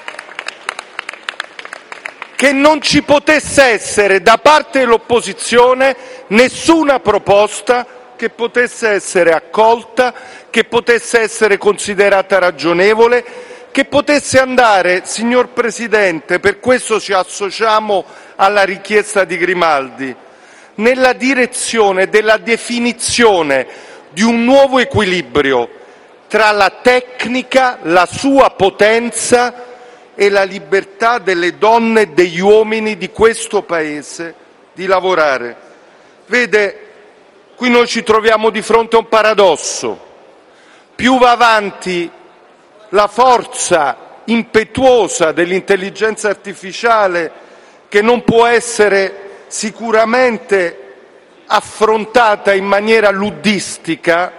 che non ci potesse essere da parte dell'opposizione nessuna proposta che potesse essere accolta, che potesse essere considerata ragionevole, che potesse andare, signor Presidente, per questo ci associamo alla richiesta di Grimaldi, nella direzione della definizione di un nuovo equilibrio tra la tecnica, la sua potenza e la libertà delle donne e degli uomini di questo Paese di lavorare. Vede, qui noi ci troviamo di fronte a un paradosso. Più va avanti la forza impetuosa dell'intelligenza artificiale, che non può essere sicuramente affrontata in maniera luddistica,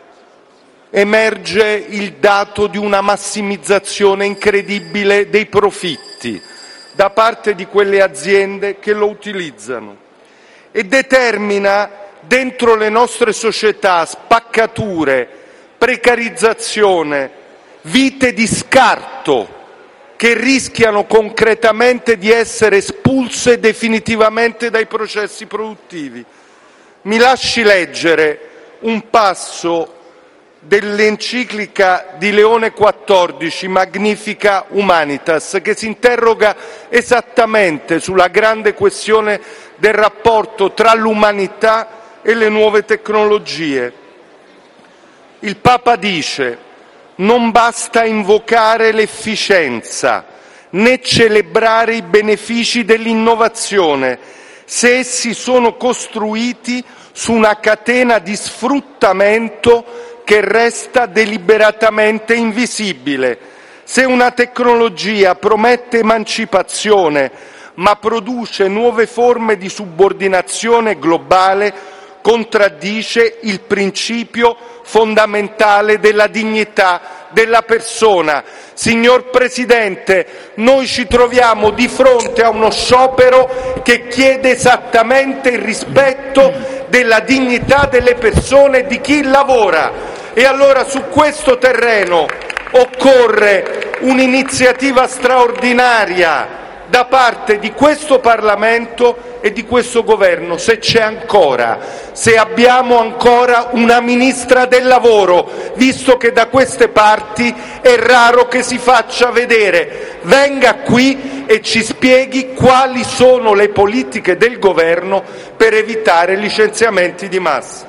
emerge il dato di una massimizzazione incredibile dei profitti da parte di quelle aziende che lo utilizzano e determina dentro le nostre società spaccature, precarizzazione, vite di scarto che rischiano concretamente di essere espulse definitivamente dai processi produttivi. Mi lasci leggere un passo dell'enciclica di Leone quattordici, Magnifica Humanitas, che si interroga esattamente sulla grande questione del rapporto tra l'umanità e le nuove tecnologie. Il Papa dice: non basta invocare l'efficienza né celebrare i benefici dell'innovazione se essi sono costruiti su una catena di sfruttamento che resta deliberatamente invisibile. Se una tecnologia promette emancipazione ma produce nuove forme di subordinazione globale, contraddice il principio fondamentale della dignità della persona. Signor Presidente, noi ci troviamo di fronte a uno sciopero che chiede esattamente il rispetto della dignità delle persone e di chi lavora. E allora su questo terreno occorre un'iniziativa straordinaria da parte di questo Parlamento e di questo Governo, se c'è ancora, se abbiamo ancora una Ministra del Lavoro, visto che da queste parti è raro che si faccia vedere. Venga qui e ci spieghi quali sono le politiche del Governo per evitare licenziamenti di massa.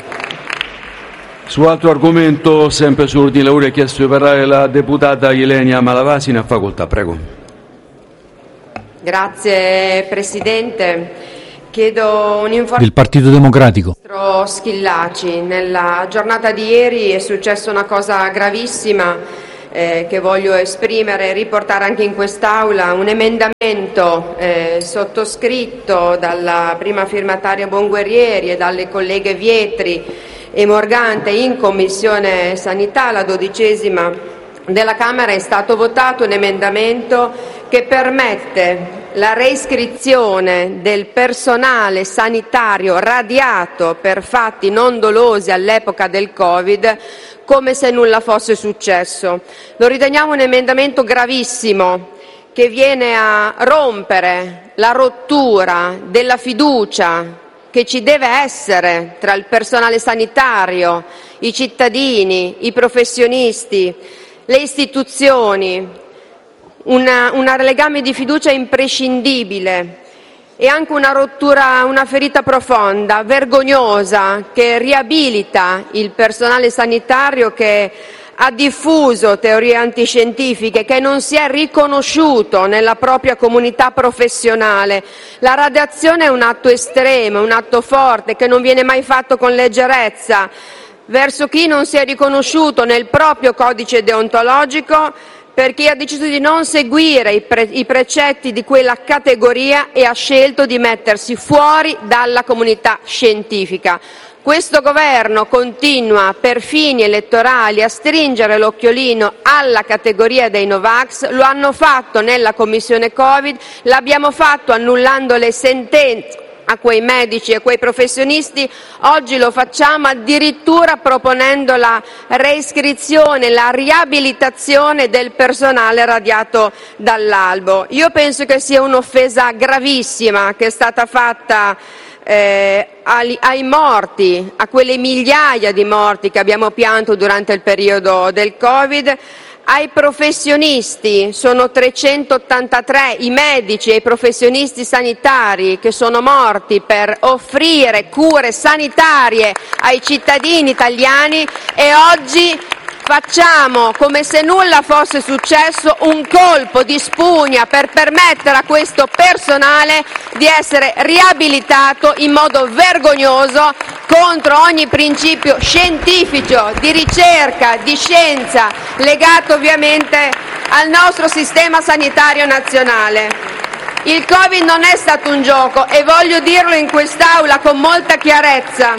Su altro argomento, sempre sull'ordine dei lavori, ha chiesto di parlare la deputata Ilenia Malavasi. Ne ha facoltà, prego. Grazie Presidente. Chiedo un'informazione del Partito Democratico. Ministro Schillaci. Nella giornata di ieri è successa una cosa gravissima eh, che voglio esprimere e riportare anche in quest'Aula. Un emendamento eh, sottoscritto dalla prima firmataria Bonguerrieri e dalle colleghe Vietri e Morgante in Commissione Sanità, la dodicesima della Camera, è stato votato un emendamento che permette la reiscrizione del personale sanitario radiato per fatti non dolosi all'epoca del Covid come se nulla fosse successo. Lo riteniamo un emendamento gravissimo che viene a rompere la rottura della fiducia che ci deve essere tra il personale sanitario, i cittadini, i professionisti, le istituzioni, una, un legame di fiducia imprescindibile e anche una rottura, una ferita profonda, vergognosa, che riabilita il personale sanitario che ha diffuso teorie antiscientifiche, che non si è riconosciuto nella propria comunità professionale. La radiazione è un atto estremo, un atto forte che non viene mai fatto con leggerezza verso chi non si è riconosciuto nel proprio codice deontologico, per chi ha deciso di non seguire i, pre- i precetti di quella categoria e ha scelto di mettersi fuori dalla comunità scientifica. Questo Governo continua per fini elettorali a stringere l'occhiolino alla categoria dei Novax. Lo hanno fatto nella Commissione Covid, l'abbiamo fatto annullando le sentenze a quei medici e quei professionisti. Oggi lo facciamo addirittura proponendo la reiscrizione, la riabilitazione del personale radiato dall'albo. Io penso che sia un'offesa gravissima che è stata fatta eh, ai, ai morti, a quelle migliaia di morti che abbiamo pianto durante il periodo del Covid. Ai professionisti, sono trecentottantatré i medici e i professionisti sanitari che sono morti per offrire cure sanitarie ai cittadini italiani, e oggi facciamo come se nulla fosse successo un colpo di spugna per permettere a questo personale di essere riabilitato in modo vergognoso, contro ogni principio scientifico, di ricerca, di scienza, legato ovviamente al nostro sistema sanitario nazionale. Il Covid non è stato un gioco e voglio dirlo in quest'Aula con molta chiarezza.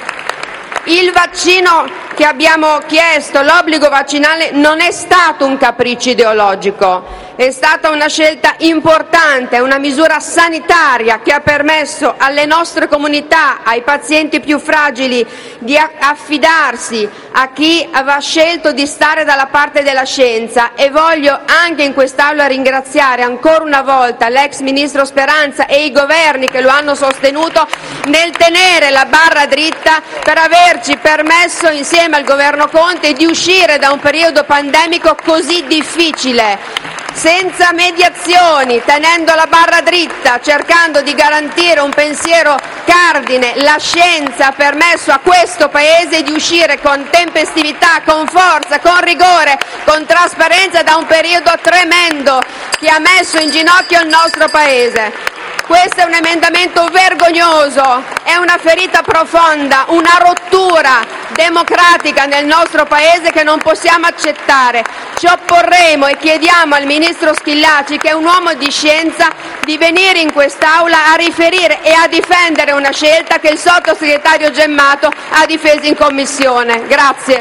Il vaccino che abbiamo chiesto, l'obbligo vaccinale, non è stato un capriccio ideologico, è stata una scelta importante, una misura sanitaria che ha permesso alle nostre comunità, ai pazienti più fragili, di affidarsi a chi aveva scelto di stare dalla parte della scienza. E voglio anche in quest'Aula ringraziare ancora una volta l'ex Ministro Speranza e i governi che lo hanno sostenuto nel tenere la barra dritta per averci permesso, insieme al governo Conte, di uscire da un periodo pandemico così difficile, senza mediazioni, tenendo la barra dritta, cercando di garantire un pensiero cardine. La scienza ha permesso a questo Paese di uscire con tempestività, con forza, con rigore, con trasparenza da un periodo tremendo che ha messo in ginocchio il nostro Paese. Questo è un emendamento vergognoso, è una ferita profonda, una rottura democratica nel nostro Paese che non possiamo accettare. Ci opporremo e chiediamo al Ministro Schillaci, che è un uomo di scienza, di venire in quest'Aula a riferire e a difendere una scelta che il sottosegretario Gemmato ha difeso in Commissione. Grazie.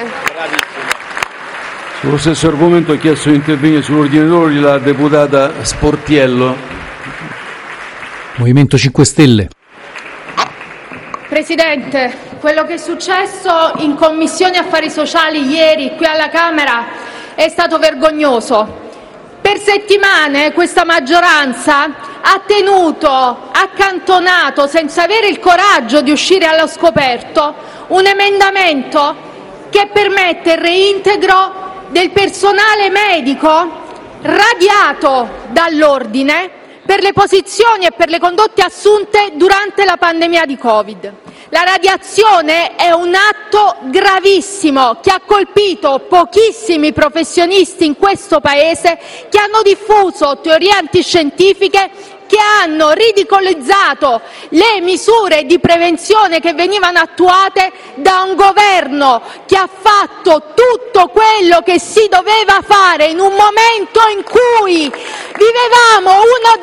Sullo stesso argomento ha chiesto di intervenire sull'ordine dei lavori la deputata Sportiello. Movimento cinque Stelle. Presidente, quello che è successo in Commissione Affari Sociali ieri qui alla Camera è stato vergognoso. Per settimane questa maggioranza ha tenuto accantonato, senza avere il coraggio di uscire allo scoperto, un emendamento che permette il reintegro del personale medico radiato dall'ordine per le posizioni e per le condotte assunte durante la pandemia di Covid. La radiazione è un atto gravissimo che ha colpito pochissimi professionisti in questo Paese, che hanno diffuso teorie antiscientifiche, che hanno ridicolizzato le misure di prevenzione che venivano attuate da un governo che ha fatto tutto quello che si doveva fare in un momento in cui vivevamo uno